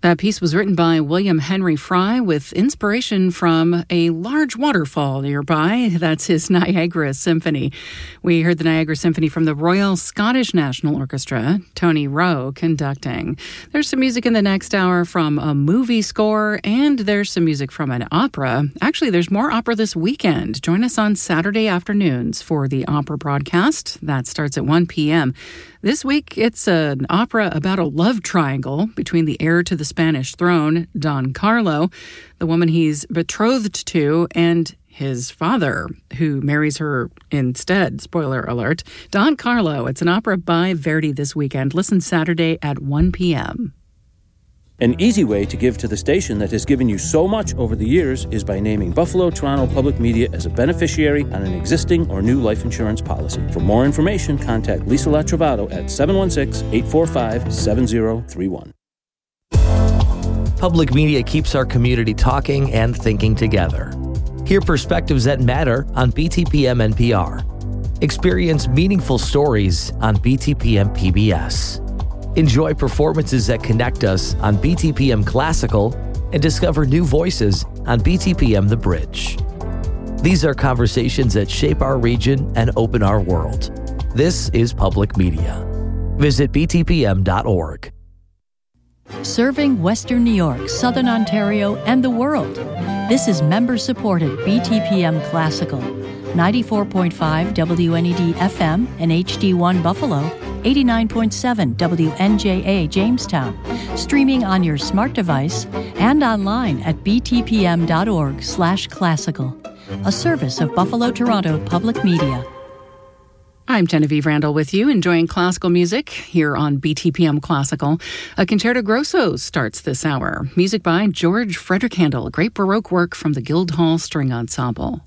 That piece was written by William Henry Fry with inspiration from a large waterfall nearby. That's his Niagara Symphony. We heard the Niagara Symphony from the Royal Scottish National Orchestra, Tony Rowe conducting. There's some music in the next hour from a movie score, and there's some music from an opera. Actually, there's more opera this weekend. Join us on Saturday afternoons for the opera broadcast. That starts at 1 p.m. This week, it's an opera about a love triangle between the heir to the Spanish throne, Don Carlo, the woman he's betrothed to, and his father, who marries her instead. Spoiler alert. Don Carlo. It's an opera by Verdi this weekend. Listen Saturday at 1 p.m. An easy way to give to the station that has given you so much over the years is by naming Buffalo Toronto Public Media as a beneficiary on an existing or new life insurance policy. For more information, contact Lisa Latrovato at 716-845-7031. Public media keeps our community talking and thinking together. Hear perspectives that matter on BTPM NPR. Experience meaningful stories on BTPM PBS. Enjoy performances that connect us on BTPM Classical and discover new voices on BTPM The Bridge. These are conversations that shape our region and open our world. This is public media. Visit btpm.org. Serving Western New York, Southern Ontario, and the world. This is member-supported BTPM Classical. 94.5 WNED FM and HD1 Buffalo, 89.7 WNJA Jamestown, streaming on your smart device and online at btpm.org/classical, a service of Buffalo Toronto Public Media. I'm Genevieve Randall with you, enjoying classical music here on BTPM Classical. A Concerto Grosso starts this hour. Music by George Frederick Handel, great Baroque work from the Guildhall String Ensemble.